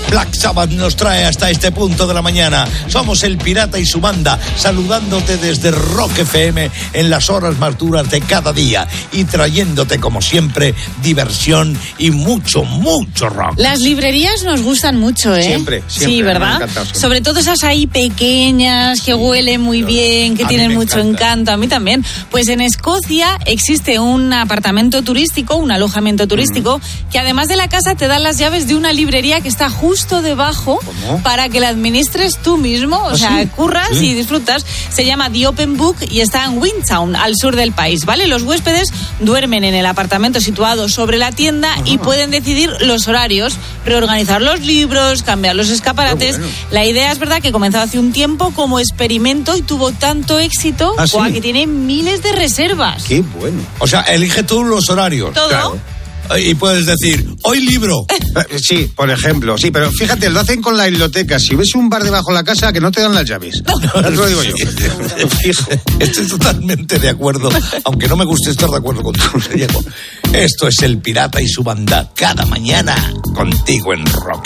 Black Sabbath nos trae hasta este punto de la mañana. Somos el Pirata y su banda, saludándote desde Rock FM en las horas más duras de cada día y trayéndote, como siempre, diversión y mucho, mucho rock. Las librerías nos gustan mucho, ¿eh? Siempre. Sí, ¿verdad? Sobre todo esas ahí pequeñas, que huelen muy bien, que tienen mucho encanto. A mí también. Pues en Escocia existe un apartamento turístico, un alojamiento turístico, que además de la casa te dan las llaves de una librería que está justo debajo. ¿Cómo? Para que la administres tú mismo, o sea, curras y disfrutas. Se llama The Open Book y está en Windtown, al sur del país, ¿vale? Los huéspedes duermen en el apartamento situado sobre la tienda y pueden decidir los horarios, reorganizar los libros, cambiar los escaparates. Bueno. La idea es verdad que comenzó hace un tiempo como experimento y tuvo tanto éxito que tiene miles de reservas. Qué bueno. O sea, elige tú los horarios. Todo. Claro. Y puedes decir, hoy libro. Sí, por ejemplo, sí, pero fíjate, lo hacen con la biblioteca. Si hubiese un bar debajo de la casa, que no te dan las llaves. Eso lo digo yo. Fijo. Estoy totalmente de acuerdo, aunque no me guste estar de acuerdo contigo, Diego. Esto es el Pirata y su banda, cada mañana contigo en Rock